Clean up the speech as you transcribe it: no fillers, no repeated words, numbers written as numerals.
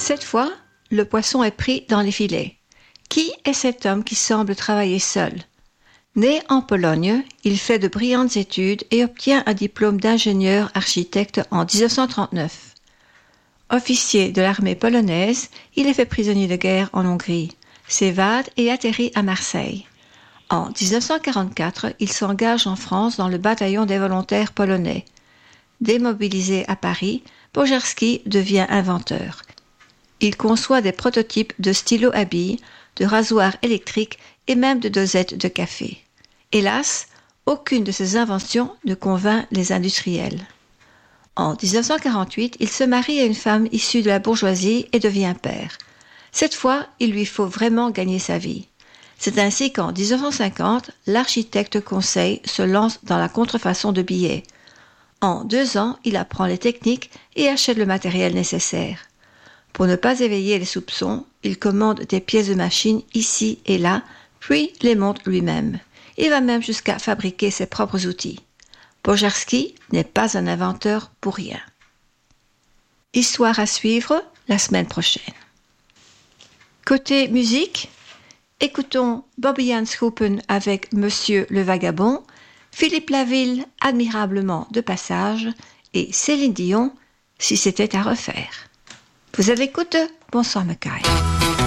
Cette fois, le poisson est pris dans les filets. Qui est cet homme qui semble travailler seul ? Né en Pologne, il fait de brillantes études et obtient un diplôme d'ingénieur architecte en 1939. Officier de l'armée polonaise, il est fait prisonnier de guerre en Hongrie, s'évade et atterrit à Marseille. En 1944, il s'engage en France dans le bataillon des volontaires polonais. Démobilisé à Paris, Bojarski devient inventeur. Il conçoit des prototypes de stylos à billes, de rasoirs électriques et même de dosettes de café. Hélas, aucune de ces inventions ne convainc les industriels. En 1948, il se marie à une femme issue de la bourgeoisie et devient père. Cette fois, il lui faut vraiment gagner sa vie. C'est ainsi qu'en 1950, l'architecte Conseil se lance dans la contrefaçon de billets. En 2 ans, il apprend les techniques et achète le matériel nécessaire. Pour ne pas éveiller les soupçons, il commande des pièces de machine ici et là, puis les monte lui-même. Il va même jusqu'à fabriquer ses propres outils. Bojarski n'est pas un inventeur pour rien. Histoire à suivre la semaine prochaine. Côté musique, écoutons Bobby Schoopen avec Monsieur le Vagabond, Philippe Laville admirablement de passage et Céline Dion si c'était à refaire. Vous êtes à l'écoute de Bonsoir Mackay.